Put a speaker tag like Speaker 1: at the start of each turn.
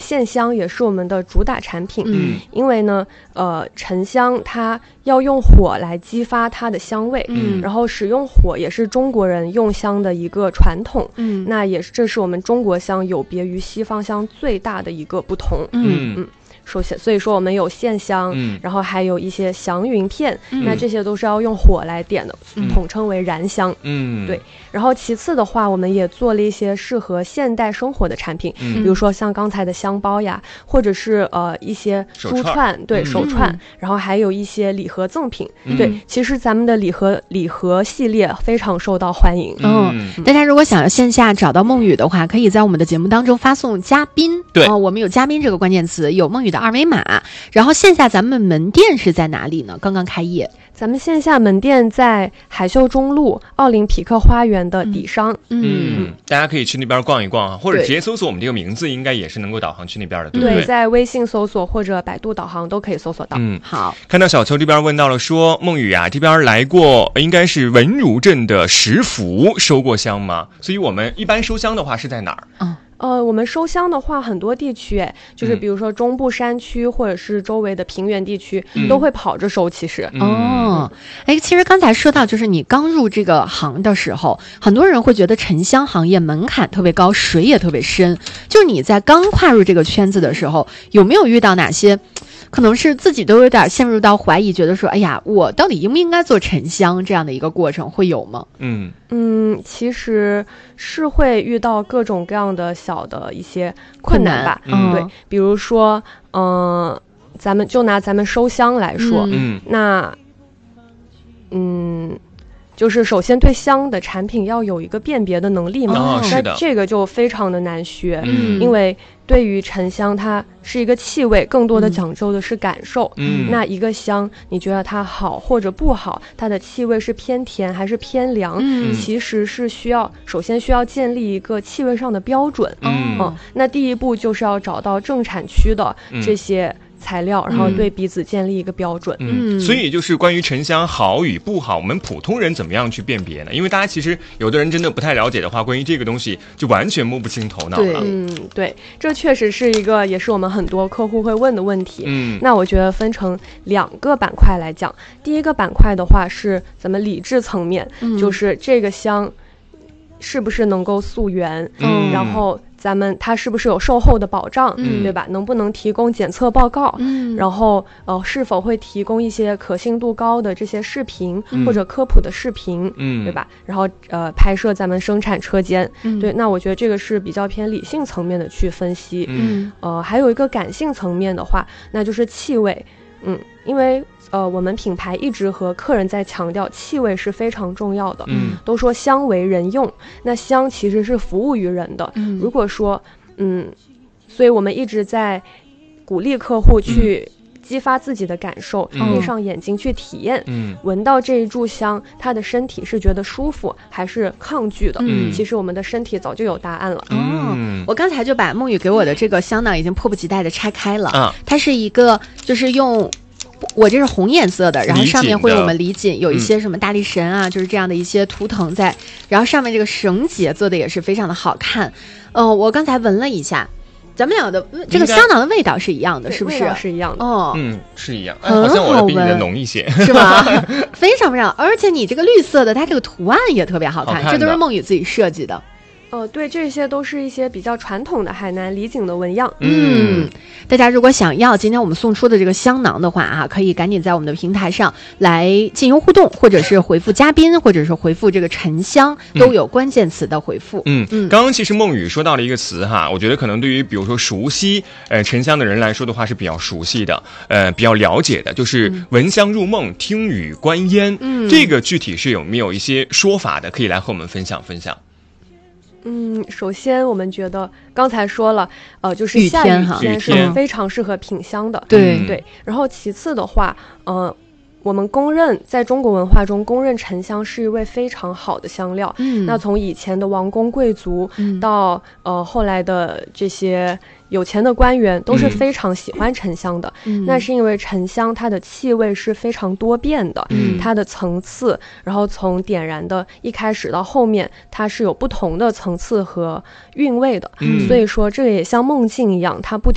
Speaker 1: 线香也是我们的主打产品。因为呢沉香它要用火来激发它的香味，然后使用火也是中国人用香的一个传统，那也是这是我们中国香有别于西方香最大的一个不同。首先，所以说我们有线香，然后还有一些祥云片，那这些都是要用火来点的，统称为燃香。对。然后其次的话，我们也做了一些适合现代生活的产品，比如说像刚才的香包呀，或者是一些珠串，对，手串，然后还有一些礼盒赠品。对，其实咱们的礼盒系列非常受到欢迎。
Speaker 2: 大家如果想要线下找到梦雨的话，可以在我们的节目当中发送嘉宾，
Speaker 3: 对，
Speaker 2: 我们有嘉宾这个关键词，有梦雨的二维码。然后线下咱们门店是在哪里呢？刚刚开业。
Speaker 1: 咱们线下门店在海秀中路奥林匹克花园的底商。
Speaker 3: 大家可以去那边逛一逛，或者直接搜索我们这个名字，应该也是能够导航去那边的，对不对？
Speaker 1: 对，在微信搜索或者百度导航都可以搜索到。
Speaker 2: 好。
Speaker 3: 看到小邱这边问到了说，梦雨啊，这边来过应该是文如镇的石福收过香吗？所以我们一般收香的话是在哪儿？
Speaker 1: 我们收香的话，很多地区，就是比如说中部山区或者是周围的平原地区，都会跑着收。其实，
Speaker 2: 其实刚才说到，就是你刚入这个行的时候，很多人会觉得沉香行业门槛特别高，水也特别深。就是你在刚跨入这个圈子的时候，有没有遇到哪些？可能是自己都有点陷入到怀疑，觉得说，哎呀，我到底应不应该做沉香这样的一个过程，会有吗？
Speaker 1: 其实是会遇到各种各样的小的一些困难吧。对，比如说，咱们就拿咱们收香来说，那，就是首先对香的产品要有一个辨别的能力嘛，那这个就非常的难学，因为对于沉香它是一个气味，更多的讲究的是感受。那一个香你觉得它好或者不好，它的气味是偏甜还是偏凉，其实是首先需要建立一个气味上的标准。那第一步就是要找到正产区的这些材料，然后对彼此建立一个标准。
Speaker 3: 所以就是关于沉香好与不好，我们普通人怎么样去辨别呢？因为大家其实有的人真的不太了解的话，关于这个东西就完全摸不清头脑了。
Speaker 1: 对，这确实是一个也是我们很多客户会问的问题。那我觉得分成2个板块来讲。第一个板块的话是咱们理智层面，就是这个香是不是能够溯源，然后它是不是有售后的保障，对吧？能不能提供检测报告，然后是否会提供一些可信度高的这些视频，或者科普的视频，对吧？然后拍摄咱们生产车间。对，那我觉得这个是比较偏理性层面的去分析。还有一个感性层面的话，那就是气味。因为我们品牌一直和客人在强调气味是非常重要的。都说香为人用，那香其实是服务于人的。如果说所以我们一直在鼓励客户去激发自己的感受，闭上眼睛去体验，闻到这一炷香，他的身体是觉得舒服还是抗拒的。其实我们的身体早就有答案了。
Speaker 2: 我刚才就把梦雨给我的这个香囊已经迫不及待的拆开了。它是一个就是用我这是红颜色的，然后上面会有我们李锦有一些什么大力神啊，就是这样的一些图腾在，然后上面这个绳结做的也是非常的好看。我刚才闻了一下，咱们俩的这个香囊的味道是一样的，是不是？
Speaker 1: 味道是一样的。
Speaker 3: 是一样，好像我的比你的浓一些，
Speaker 2: 是吧？非常非常，而且你这个绿色的，它这个图案也特别好看，这都是梦雨自己设计的。
Speaker 1: 对，这些都是一些比较传统的海南李锦的纹样。
Speaker 2: 大家如果想要今天我们送出的这个香囊的话可以赶紧在我们的平台上来进行互动，或者是回复嘉宾，或者是回复这个沉香，都有关键词的回复。
Speaker 3: 刚刚其实梦雨说到了一个词我觉得可能对于比如说熟悉沉香的人来说的话是比较熟悉的，比较了解的，就是闻香入梦，听雨观烟。这个具体是有没有一些说法的，可以来和我们分享分享？
Speaker 1: 首先我们觉得刚才说了，就是下雨天是非常适合品香的。对。然后其次的话，我们在中国文化中公认沉香是一味非常好的香料。那从以前的王公贵族到后来的这些有钱的官员都是非常喜欢沉香的。那是因为沉香它的气味是非常多变的，它的层次，然后从点燃的一开始到后面，它是有不同的层次和韵味的。所以说这个也像梦境一样，它不